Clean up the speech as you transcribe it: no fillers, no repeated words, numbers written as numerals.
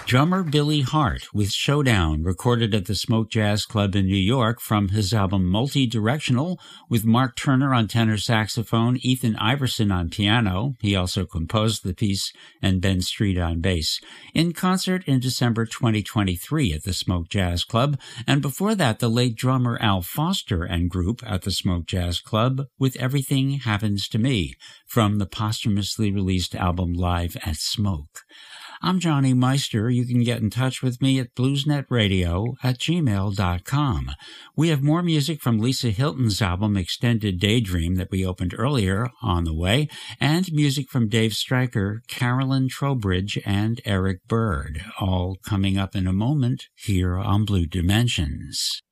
Drummer Billy Hart with Showdown, recorded at the Smoke Jazz Club in New York from his album Multi-Directional, with Mark Turner on tenor saxophone, Ethan Iverson on piano, he also composed the piece, and Ben Street on bass, in concert in December 2023 at the Smoke Jazz Club, and before that the late drummer Al Foster and group at the Smoke Jazz Club with Everything Happens to Me, from the posthumously released album Live at Smoke. I'm Johnny Meister. You can get in touch with me at bluesnetradio@gmail.com. We have more music from Lisa Hilton's album Extended Daydream that we opened earlier on the way, and music from Dave Stryker, Carolyn Trowbridge, and Eric Bird, all coming up in a moment here on Blue Dimensions.